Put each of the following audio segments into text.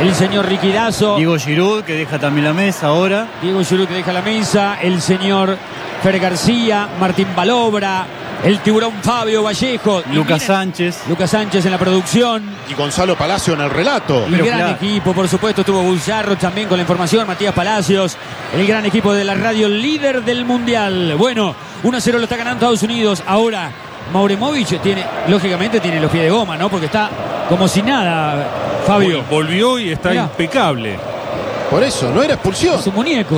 el señor Riquidazo. Diego Giroud, que deja también la mesa ahora. Diego Giroud, que deja la mesa. El señor Fer García, Martín Balobra, el tiburón Fabio Vallejo. Lucas Sánchez en la producción. Y Gonzalo Palacio en el relato. El gran equipo, por supuesto, estuvo Bullarro también con la información. Matías Palacios, el gran equipo de la radio líder del Mundial. Bueno, 1-0 lo está ganando Estados Unidos. Ahora, Mauremovic lógicamente tiene los pies de goma, ¿no? Porque está como si nada, Fabio. Volvió y está impecable. Por eso, no era expulsión. Es un muñeco.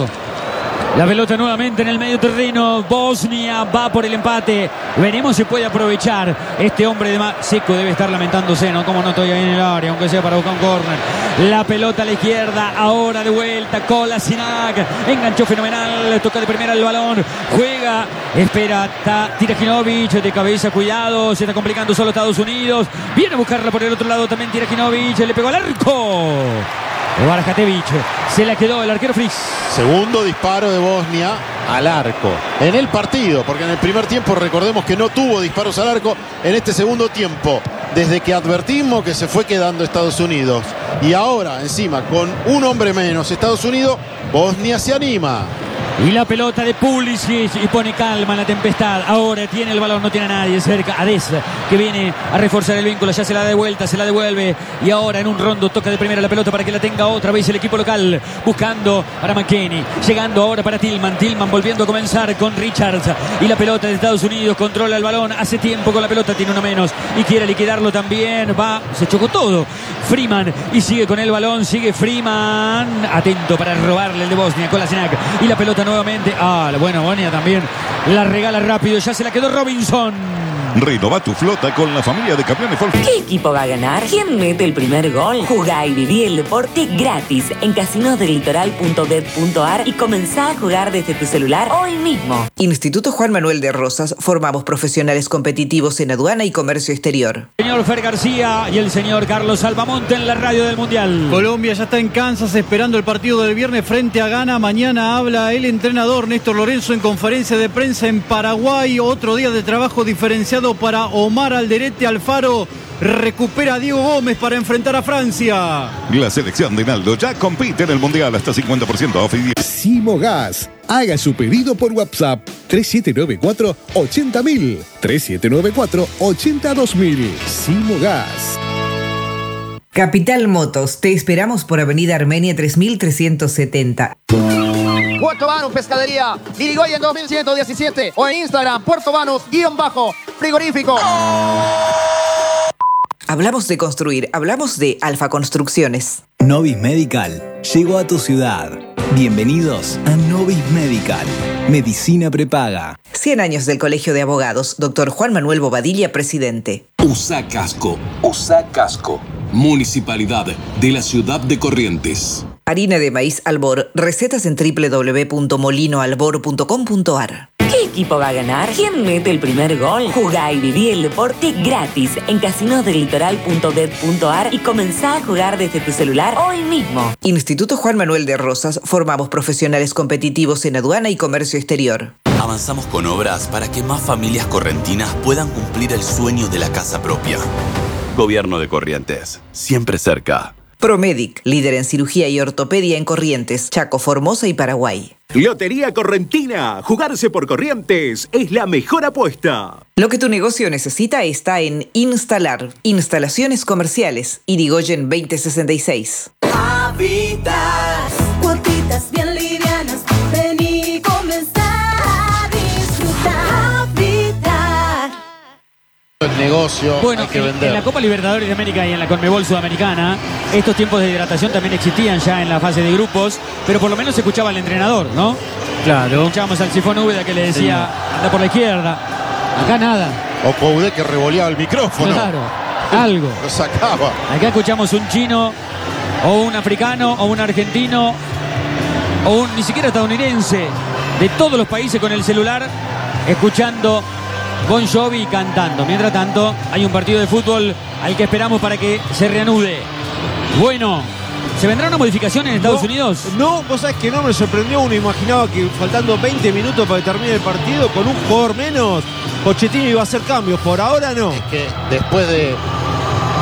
La pelota nuevamente en el medio terreno. Bosnia va por el empate. Veremos si puede aprovechar. Este hombre de Seco debe estar lamentándose, ¿no? Como no estoy ahí en el área, aunque sea para buscar un córner. La pelota a la izquierda. Ahora de vuelta. Kolasinac. Enganchó fenomenal. Toca de primera el balón. Juega. Espera. Tirajinovic de cabeza. Cuidado. Se está complicando solo Estados Unidos. Viene a buscarla por el otro lado también Tirajinovic. Le pegó al arco. Barjatevich se la quedó el arquero Fritz. Segundo disparo de Bosnia al arco en el partido, porque en el primer tiempo recordemos que no tuvo disparos al arco. En este segundo tiempo, desde que advertimos que se fue quedando Estados Unidos, y ahora encima con un hombre menos Estados Unidos, Bosnia se anima. Y la pelota de Pulisic y pone calma en la tempestad. Ahora tiene el balón, no tiene a nadie cerca. Ades, que viene a reforzar el vínculo, ya se la da de vuelta, se la devuelve. Y ahora en un rondo toca de primera la pelota para que la tenga otra vez el equipo local. Buscando para McKennie, llegando ahora para Tillman. Tillman volviendo a comenzar con Richards. Y la pelota de Estados Unidos controla el balón. Hace tiempo con la pelota, tiene uno menos y quiere liquidarlo también. Va, se chocó todo. Freeman y sigue con el balón, sigue Freeman. Atento para robarle el de Bosnia, Kolasinac. Y la pelota nuevamente. Bueno, Bosnia también la regala rápido. Ya se la quedó Robinson. Renova tu flota con la familia de camiones Volkswagen. ¿Qué equipo va a ganar? ¿Quién mete el primer gol? Jugá y viví el deporte gratis en casinosdelitoral.bet.ar y comenzá a jugar desde tu celular hoy mismo. Instituto Juan Manuel de Rosas. Formamos profesionales competitivos en aduana y comercio exterior. El señor Fer García y el señor Carlos Albamonte en la radio del Mundial. Colombia ya está en Kansas esperando el partido del viernes frente a Ghana. Mañana habla el entrenador Néstor Lorenzo en conferencia de prensa en Paraguay. Otro día de trabajo diferenciado para Omar Alderete Alfaro. Recupera a Diego Gómez para enfrentar a Francia. La selección de Naldo ya compite en el Mundial hasta 50% off. Simogas. Haga su pedido por WhatsApp 3794-80000. 3794-82000. Simogas. Capital Motos. Te esperamos por Avenida Armenia 3370. Puerto Banus Pescadería, Irigoyen 2117 o en Instagram Puerto Banus_frigorífico. Hablamos de construir, hablamos de Alfa Construcciones. Novis Medical llegó a tu ciudad. Bienvenidos a Novis Medical. Medicina prepaga. 100 años del Colegio de Abogados. Dr. Juan Manuel Bobadilla, presidente. USA Casco. USA Casco. Municipalidad de la ciudad de Corrientes. Harina de maíz Albor. Recetas en www.molinoalbor.com.ar. ¿Qué equipo va a ganar? ¿Quién mete el primer gol? Jugá y viví el deporte gratis en casinosdelitoral.bet.ar y comenzá a jugar desde tu celular hoy mismo. Instituto Juan Manuel de Rosas. Formamos profesionales competitivos en aduana y comercio exterior. Avanzamos con obras para que más familias correntinas puedan cumplir el sueño de la casa propia. Gobierno de Corrientes, siempre cerca. Promedic, líder en cirugía y ortopedia en Corrientes, Chaco, Formosa y Paraguay. Lotería Correntina. Jugarse por Corrientes es la mejor apuesta. Lo que tu negocio necesita está en Instalar. Instalaciones comerciales. Irigoyen 2066. Habitas, cuotitas bien livianas. Vení, comenzar a disfrutar. Habitat. El negocio bueno, hay que vender. En la Copa Libertadores de América y en la Conmebol Sudamericana, estos tiempos de hidratación también existían ya en la fase de grupos, pero por lo menos se escuchaba al entrenador, ¿no? Claro. Escuchábamos al Sifón Úbeda que le decía, anda por la izquierda. Acá nada. O Coudet que revoleaba el micrófono. Claro, algo. Lo sacaba. Acá escuchamos un chino, o un africano, o un argentino, o un ni siquiera estadounidense, de todos los países con el celular, escuchando Bon Jovi cantando. Mientras tanto, hay un partido de fútbol al que esperamos para que se reanude. Bueno, ¿se vendrá una modificación en Estados Unidos? No, vos sabés que no me sorprendió. Uno imaginaba que faltando 20 minutos para que termine el partido, con un jugador menos, Pochettino iba a hacer cambios. Por ahora no. Es que después de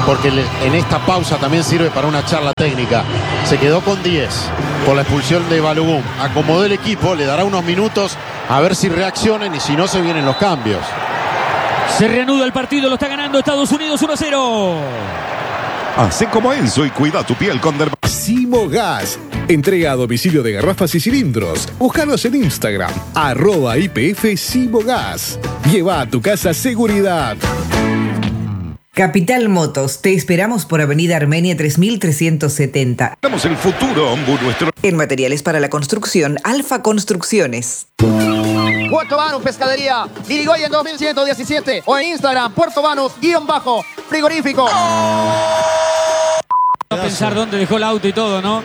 porque en esta pausa también sirve para una charla técnica. Se quedó con 10 por la expulsión de Balogun. Acomodó el equipo, le dará unos minutos a ver si reaccionan y si no se vienen los cambios. Se reanuda el partido, lo está ganando Estados Unidos 1-0. Hacé como Enzo y cuida tu piel con Simogas. Entrega a domicilio de garrafas y cilindros. Búscanos en Instagram, @IPF Simogas. Lleva a tu casa seguridad. Capital Motos, te esperamos por Avenida Armenia 3370. Damos el futuro, nuestro. En materiales para la construcción, Alfa Construcciones. Puerto Banús Pescadería, Irigoyen 2117 o en Instagram, Puerto Banús_frigorífico. A pensar dónde dejó el auto y todo, ¿no?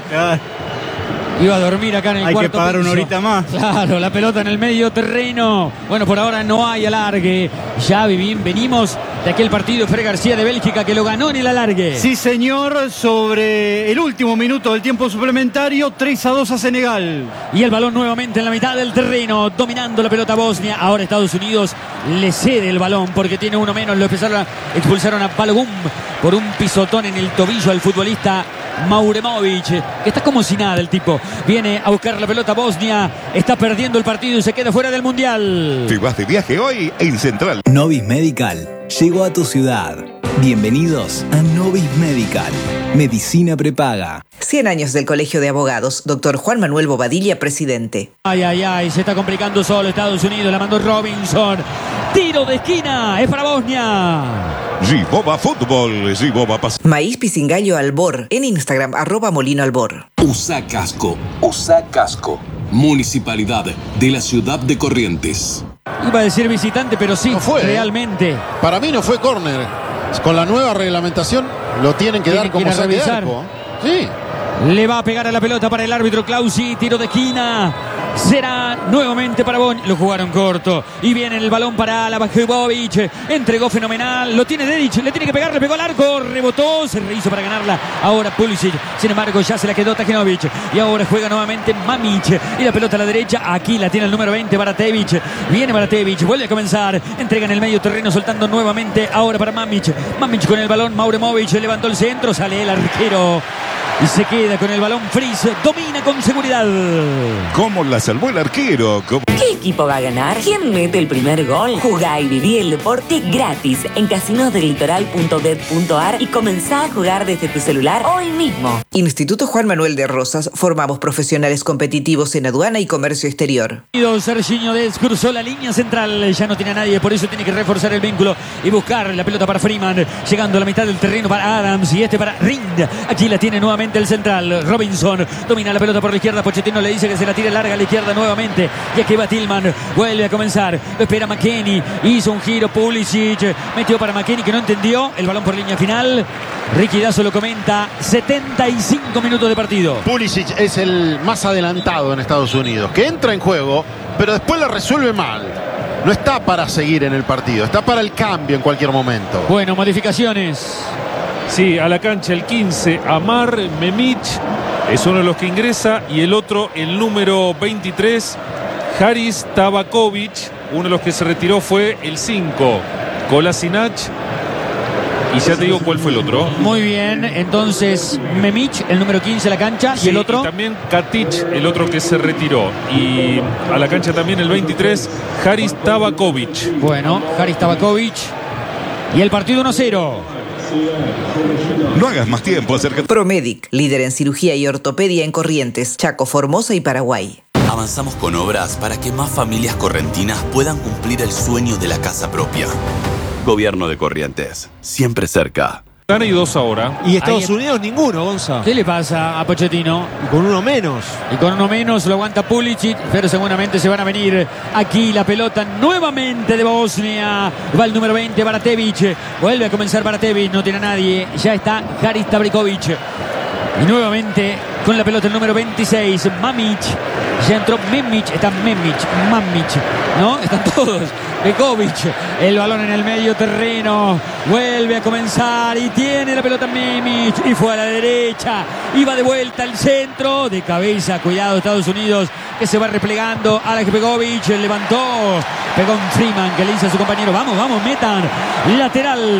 Iba a dormir acá en el cuarto. Hay que pagar una horita más. Claro, la pelota en el medio terreno. Bueno, por ahora no hay alargue. Ya venimos de aquel partido de Fred García de Bélgica que lo ganó en el alargue. Sí, señor, sobre el último minuto del tiempo suplementario, 3-2 a Senegal. Y el balón nuevamente en la mitad del terreno, dominando la pelota Bosnia. Ahora Estados Unidos le cede el balón porque tiene uno menos. Lo expulsaron a Balogun por un pisotón en el tobillo al futbolista Mauremovic, que está como si nada el tipo. Viene a buscar la pelota Bosnia, está perdiendo el partido y se queda fuera del Mundial. Te vas de viaje hoy en Central. Novis Medical llegó a tu ciudad. Bienvenidos a Novis Medical. Medicina prepaga. 100 años del Colegio de Abogados. Doctor Juan Manuel Bobadilla, presidente. Ay, se está complicando solo Estados Unidos. La mandó Robinson. Tiro de esquina, es para Bosnia. Giboba Fútbol, Giboba Pas. Maíz Pisingallo Albor. En Instagram, @Molino Albor. USA Casco. Municipalidad de la ciudad de Corrientes. Iba a decir visitante, pero sí, no fue, realmente. Para mí no fue córner. Con la nueva reglamentación lo tienen que dar como saque de arco. Sí. Le va a pegar a la pelota para el árbitro Clausi. Tiro de esquina. Será nuevamente para Bosnia. Lo jugaron corto. Y viene el balón para Alaba Jovovic. Entregó fenomenal. Lo tiene Dedic. Le tiene que pegar. Le pegó al arco. Rebotó. Se rehizo para ganarla. Ahora Pulisic. Sin embargo, ya se la quedó Tajenovic. Y ahora juega nuevamente Mamic. Y la pelota a la derecha. Aquí la tiene el número 20, Baratevic. Viene Baratevic. Vuelve a comenzar. Entrega en el medio terreno. Soltando nuevamente. Ahora para Mamic. Mamic con el balón. Mauremovic levantó el centro. Sale el arquero. Y se queda con el balón Fris. Domina con seguridad. ¿Cómo la salvó el arquero? ¿Qué equipo va a ganar? ¿Quién mete el primer gol? Jugá y viví el deporte gratis en casinosdelitoral.bet.ar y comenzá a jugar desde tu celular hoy mismo. Instituto Juan Manuel de Rosas. Formamos profesionales competitivos en aduana y comercio exterior. Serginho Dez cruzó la línea central. Ya no tiene a nadie, por eso tiene que reforzar el vínculo y buscar la pelota para Freeman. Llegando a la mitad del terreno para Adams y para Rind. Aquí la tiene nuevamente el central. Robinson domina la pelota por la izquierda. Pochettino le dice que se la tire larga a la izquierda nuevamente. Y aquí va Tillman. Vuelve a comenzar. Lo espera McKennie. Hizo un giro Pulisic. Metió para McKennie que no entendió. El balón por línea final. Ricky Dazo lo comenta. 75 minutos de partido. Pulisic es el más adelantado en Estados Unidos. Que entra en juego, pero después la resuelve mal. No está para seguir en el partido. Está para el cambio en cualquier momento. Bueno, modificaciones. Sí, a la cancha el 15, Amar Memic, es uno de los que ingresa, y el otro, el número 23, Haris Tabakovic. Uno de los que se retiró fue el 5, Kolasinac. Y ya te digo cuál fue el otro. Muy bien, entonces Memic, el número 15 a la cancha, sí, y el otro. Y también Katic, el otro que se retiró. Y a la cancha también el 23, Haris Tabakovic. Bueno, Haris Tabakovic. Y el partido 1-0. No hagas más tiempo acerca. Promedic, líder en cirugía y ortopedia en Corrientes, Chaco, Formosa y Paraguay. Avanzamos con obras para que más familias correntinas puedan cumplir el sueño de la casa propia. Gobierno de Corrientes, siempre cerca. Gana y 2 ahora. Y Estados Unidos ninguno, Gonza. ¿Qué le pasa a Pochettino? Y con uno menos. Y con uno menos lo aguanta Pulisic, pero seguramente se van a venir aquí la pelota nuevamente de Bosnia. Va el número 20, Baratevic. Vuelve a comenzar Baratevic, no tiene a nadie. Ya está Haris Tabakovic. Y nuevamente con la pelota el número 26, Mamic. Ya entró Memic, está Mamic, ¿no? Están todos. Bekovic, el balón en el medio terreno. Vuelve a comenzar y tiene la pelota Memic. Y fue a la derecha. Y va de vuelta al centro. De cabeza, cuidado Estados Unidos, que se va replegando. Alex Bekovic levantó. Pegó un Freeman que le dice a su compañero: vamos, metan. Lateral.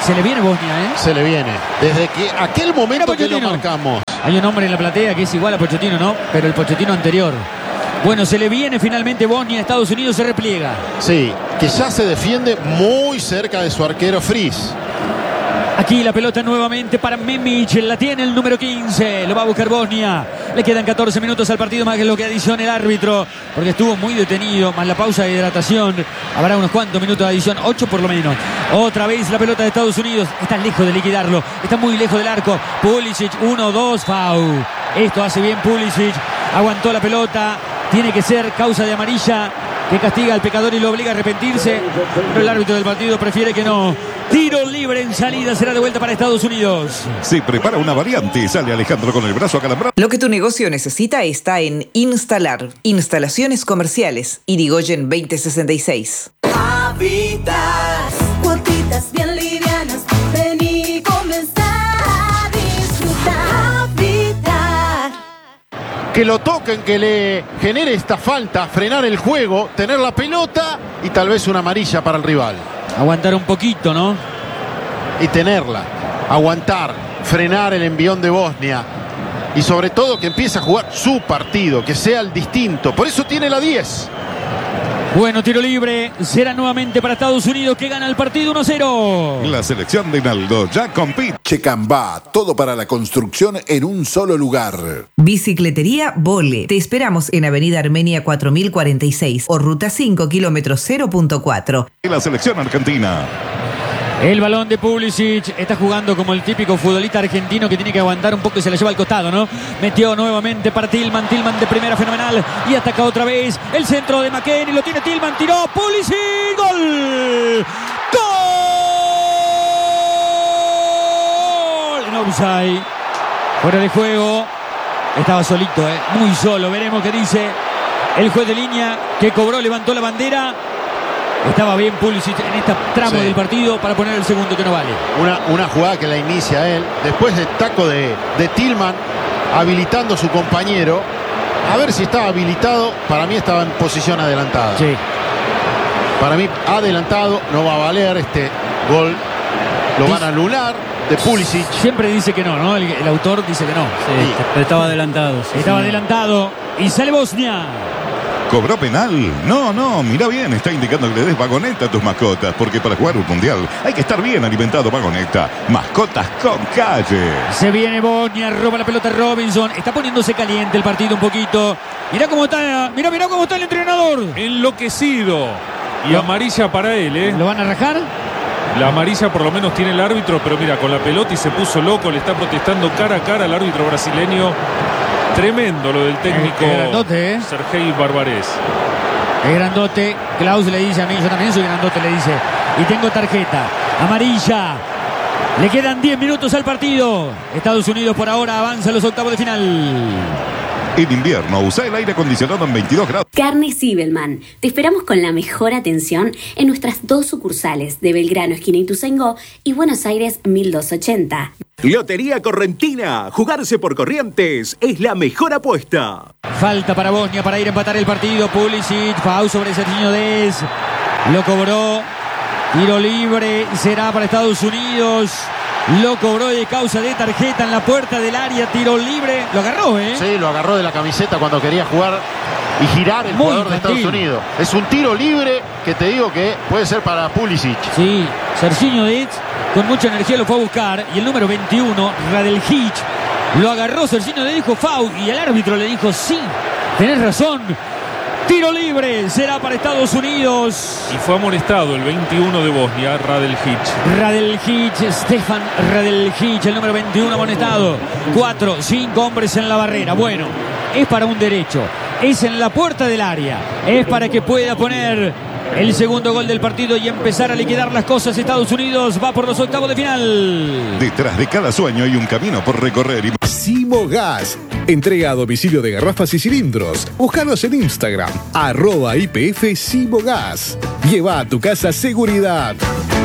Se le viene Bosnia, ¿eh? Se le viene. Desde que aquel momento que lo marcamos. Hay un hombre en la platea que es igual a Pochettino, ¿no? Pero el Pochettino anterior. Bueno, se le viene finalmente Bosnia. Estados Unidos se repliega. Sí, que ya se defiende muy cerca de su arquero Fries. Aquí la pelota nuevamente para Memic. La tiene el número 15. Lo va a buscar Bosnia. Le quedan 14 minutos al partido, más que lo que adiciona el árbitro, porque estuvo muy detenido, más la pausa de hidratación. Habrá unos cuantos minutos de adición, 8 por lo menos. Otra vez la pelota de Estados Unidos. Está lejos de liquidarlo. Está muy lejos del arco. Pulisic, 1-2, foul. Esto hace bien Pulisic. Aguantó la pelota. Tiene que ser causa de amarilla que castiga al pecador y lo obliga a arrepentirse, pero el árbitro del partido prefiere que no. Tiro libre en salida, será de vuelta para Estados Unidos. Se prepara una variante, sale Alejandro con el brazo acalambrado. Lo que tu negocio necesita está en Instalar. Instalaciones comerciales. Irigoyen 2066. Habitas, cuotitas bien livianas. Vení, comenzá a disfrutar. Habitar. Que lo toquen, que le genere esta falta, frenar el juego, tener la pelota y tal vez una amarilla para el rival. Aguantar un poquito, ¿no? Y tenerla, aguantar, frenar el envión de Bosnia. Y sobre todo que empiece a jugar su partido, que sea el distinto. Por eso tiene la 10. Bueno, tiro libre. Será nuevamente para Estados Unidos, que gana el partido 1-0. La selección de Naldo ya compite. Checambá, todo para la construcción en un solo lugar. Bicicletería Vole. Te esperamos en Avenida Armenia 4046 o Ruta 5, kilómetro 0.4. La selección argentina. El balón de Pulisic. Está jugando como el típico futbolista argentino que tiene que aguantar un poco y se la lleva al costado, ¿no? Metió nuevamente para Tillman. Tillman de primera, fenomenal. Y ataca otra vez. El centro de McKennie. Lo tiene Tillman. Tiró. Pulisic. ¡Gol! ¡Gol! En offside. Fuera de juego. Estaba solito, muy solo. Veremos qué dice el juez de línea, que cobró, levantó la bandera. Estaba bien Pulisic en este tramo del partido para poner el segundo, que no vale. Una jugada que la inicia él. Después del taco de Tillman, habilitando a su compañero. A ver si estaba habilitado. Para mí estaba en posición adelantada. Sí. Para mí adelantado. No va a valer este gol. Lo van a anular de Pulisic. Siempre dice que no, ¿no? El autor dice que no. Sí, pero estaba adelantado. Sí, estaba adelantado. Y sale Bosnia. ¿Cobró penal? No, mira bien, está indicando que le des vagoneta a tus mascotas, porque para jugar un mundial hay que estar bien alimentado. Vagoneta, mascotas con calle. Se viene Bosnia, roba la pelota Robinson. Está poniéndose caliente el partido un poquito. Mirá cómo está el entrenador. Enloquecido. Y amarilla para él, ¿eh? ¿Lo van a rajar? La amarilla por lo menos tiene el árbitro, pero mira, con la pelota y se puso loco, le está protestando cara a cara al árbitro brasileño. Tremendo lo del técnico grandote, Sergei Barbarés. Es grandote. Klaus le dice a mí, yo también soy grandote, le dice. Y tengo tarjeta amarilla. Le quedan 10 minutos al partido. Estados Unidos por ahora avanza a los octavos de final. En invierno, usa el aire acondicionado en 22 grados. Carnes Zibelman. Te esperamos con la mejor atención en nuestras 2 sucursales de Belgrano, esquina Ituzaingó, y Buenos Aires 1280. Lotería Correntina. Jugarse por Corrientes es la mejor apuesta. Falta para Bosnia para ir a empatar el partido. Pulisic, foul sobre Serginho Dez. Lo cobró. Tiro libre será para Estados Unidos. Lo cobró de causa de tarjeta en la puerta del área. Tiro libre. Lo agarró, ¿eh? Sí, lo agarró de la camiseta cuando quería jugar y girar el jugador de Estados Unidos. Es un tiro libre que te digo que puede ser para Pulisic. Sí, Serginho Dez con mucha energía lo fue a buscar. Y el número 21, Radeljic, lo agarró. Serginho Dez dijo foul y el árbitro le dijo sí, tenés razón. Tiro libre será para Estados Unidos. Y fue amonestado el 21 de Bosnia, Radeljic, Stefan Radeljic, el número 21 amonestado. 4, 5 hombres en la barrera. Bueno, es para un derecho. Es en la puerta del área. Es para que pueda poner el segundo gol del partido y empezar a liquidar las cosas. Estados Unidos va por los octavos de final. Detrás de cada sueño hay un camino por recorrer. Simo Gas. Entrega a domicilio de garrafas y cilindros. Búscanos en Instagram, @IPF Simo Gas. Lleva a tu casa seguridad.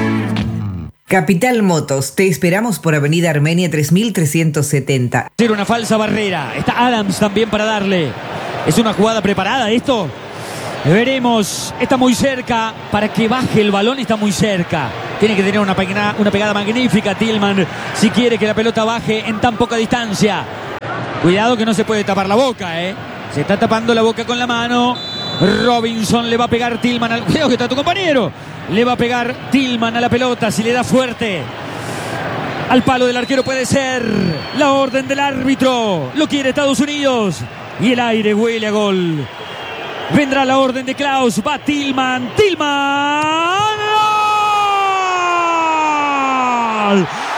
Capital Motos, te esperamos por Avenida Armenia 3370. Hacer una falsa barrera. Está Adams también para darle. ¿Es una jugada preparada esto? Veremos, está muy cerca. Para que baje el balón está muy cerca. Tiene que tener una pegada magnífica Tillman si quiere que la pelota baje en tan poca distancia. Cuidado que no se puede tapar la boca, Se está tapando la boca con la mano. Robinson le va a pegar Tillman al... Cuidado que está tu compañero. Le va a pegar Tillman a la pelota si le da fuerte. Al palo del arquero puede ser. La orden del árbitro. Lo quiere Estados Unidos. Y el aire huele a gol. Vendrá la orden de Klaus. Va Tillman. ¡Tillman! ¡Gol!